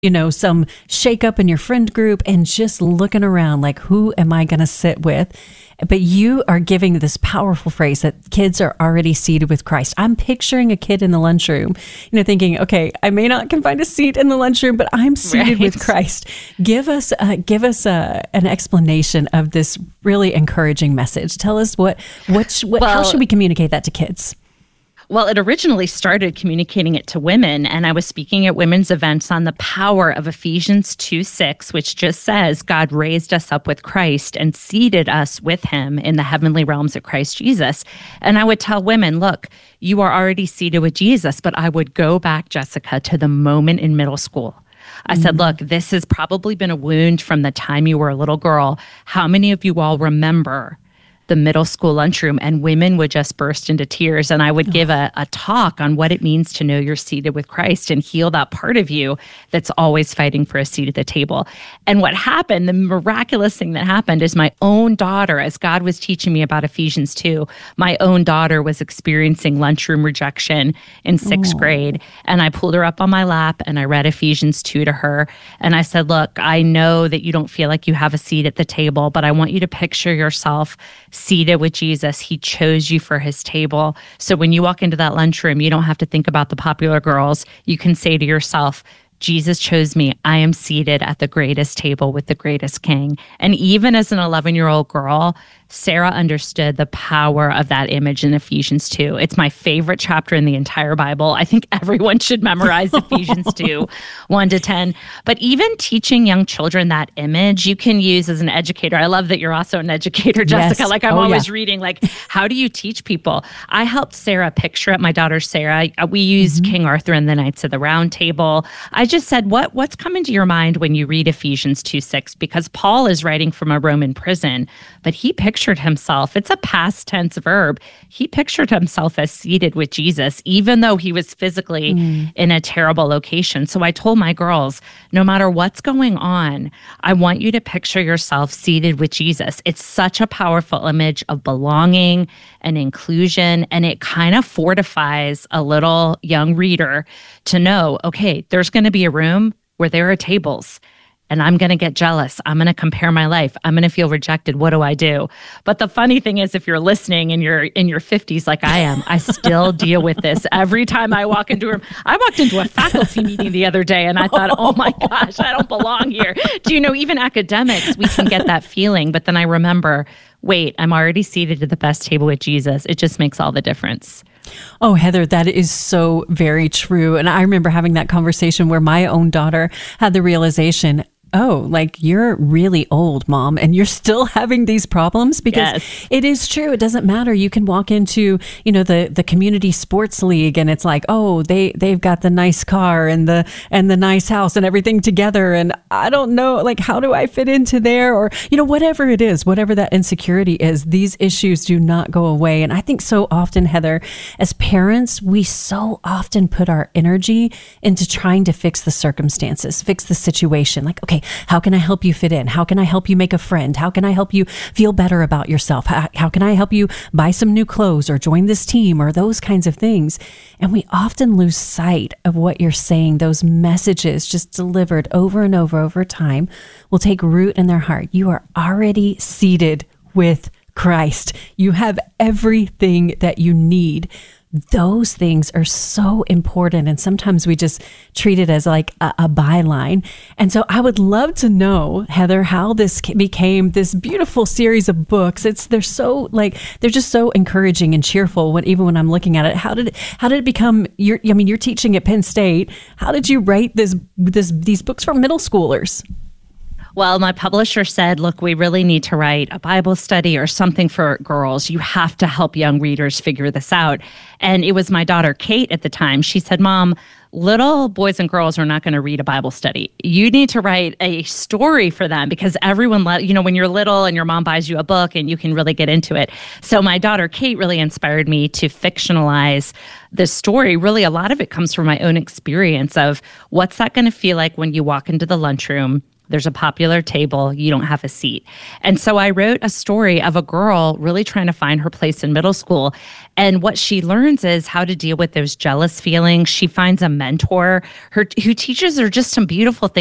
some shakeup in your friend group and just looking around like, who am I going to sit with? But you are giving this powerful phrase that kids are already seated with Christ. I'm picturing a kid in the lunchroom, thinking, okay, I may not can find a seat in the lunchroom, but I'm seated with Christ. Give us an explanation of this really encouraging message. Tell us how should we communicate that to kids? Well, it originally started communicating it to women, and I was speaking at women's events on the power of Ephesians 2:6, which just says, God raised us up with Christ and seated us with him in the heavenly realms of Christ Jesus. And I would tell women, look, you are already seated with Jesus, but I would go back, Jessica, to the moment in middle school. I said, look, this has probably been a wound from the time you were a little girl. How many of you all remember the middle school lunchroom? And women would just burst into tears. And I would give a talk on what it means to know you're seated with Christ and heal that part of you that's always fighting for a seat at the table. And what happened, the miraculous thing that happened is my own daughter, as God was teaching me about Ephesians 2, my own daughter was experiencing lunchroom rejection in sixth grade. And I pulled her up on my lap and I read Ephesians 2 to her. And I said, look, I know that you don't feel like you have a seat at the table, but I want you to picture yourself seated with Jesus. He chose you for his table. So when you walk into that lunchroom, you don't have to think about the popular girls. You can say to yourself, Jesus chose me. I am seated at the greatest table with the greatest king. And even as an 11-year-old girl, Sarah understood the power of that image in Ephesians 2. It's my favorite chapter in the entire Bible. I think everyone should memorize Ephesians 2, 1-10. But even teaching young children that image, you can use as an educator. I love that you're also an educator, Jessica. Yes. I'm always reading, how do you teach people? I helped Sarah picture it, my daughter Sarah. We used King Arthur and the Knights of the Round Table. I just said, what's coming to your mind when you read Ephesians 2:6? Because Paul is writing from a Roman prison, but he pictured himself, it's a past tense verb, he pictured himself as seated with Jesus, even though he was physically in a terrible location. So I told my girls, no matter what's going on, I want you to picture yourself seated with Jesus. It's such a powerful image of belonging and inclusion, and it kind of fortifies a little young reader to know, okay, there's going to be a room where there are tables, and I'm going to get jealous. I'm going to compare my life. I'm going to feel rejected. What do I do? But the funny thing is, if you're listening and you're in your 50s like I am, I still deal with this every time I walk into a room. I walked into a faculty meeting the other day and I thought, oh my gosh, I don't belong here. Do you know, even academics, we can get that feeling. But then I remember, wait, I'm already seated at the best table with Jesus. It just makes all the difference. Oh, Heather, that is so very true. And I remember having that conversation where my own daughter had the realization, oh, you're really old, Mom, and you're still having these problems? Because It is true. It doesn't matter. You can walk into, the community sports league and it's like, oh, they've got the nice car and the nice house and everything together. And I don't know, how do I fit into there? Or, whatever it is, whatever that insecurity is, these issues do not go away. And I think so often, Heather, as parents, we so often put our energy into trying to fix the circumstances, fix the situation. Okay, how can I help you fit in? How can I help you make a friend? How can I help you feel better about yourself? How can I help you buy some new clothes or join this team or those kinds of things? And we often lose sight of what you're saying. Those messages just delivered over and over time will take root in their heart. You are already seated with Christ. You have everything that you need. Those things are so important. And sometimes we just treat it as a byline. And so I would love to know, Heather, how this became this beautiful series of books. They're just so encouraging and cheerful even when I'm looking at it. How did it become you're teaching at Penn State. How did you write these books for middle schoolers? Well, my publisher said, look, we really need to write a Bible study or something for girls. You have to help young readers figure this out. And it was my daughter, Kate, at the time. She said, Mom, little boys and girls are not going to read a Bible study. You need to write a story for them because everyone, when you're little and your mom buys you a book and you can really get into it. So my daughter, Kate, really inspired me to fictionalize this story. Really, a lot of it comes from my own experience of what's that going to feel like when you walk into the lunchroom. There's a popular table. You don't have a seat. And so I wrote a story of a girl really trying to find her place in middle school. And what she learns is how to deal with those jealous feelings. She finds a mentor who teaches her just some beautiful things